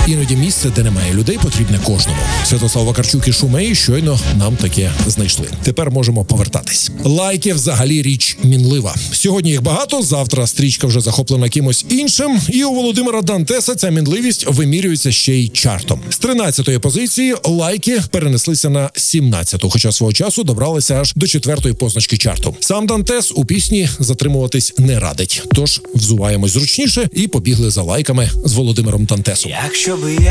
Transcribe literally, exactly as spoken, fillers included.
Іноді місце, де немає людей, потрібне кожному. Святослав Вакарчук і Шумей щойно нам таке знайшли. Тепер можемо повертатись. Лайки взагалі річ мінлива. Сьогодні їх багато, завтра стрічка вже захоплена кимось іншим, і у Володимира Дантеса ця мінливість вимірюється ще й чартом. З тринадцятої позиції лайки перенеслися на сімнадцяту, хоча свого часу добралися аж до четвертої позначки чарту. Сам Дантес у пісні затримуватись не радить. Тож взуваємось зручніше і побігли за лайками з Володимиром Дантесом. Якщо би я